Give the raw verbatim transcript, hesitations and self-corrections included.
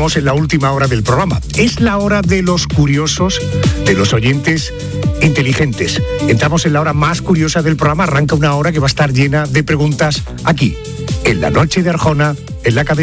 Estamos en la última hora del programa. Es la hora de los curiosos, de los oyentes inteligentes. Entramos en la hora más curiosa del programa. Arranca una hora que va a estar llena de preguntas aquí, en la noche de Arjona, en la cadena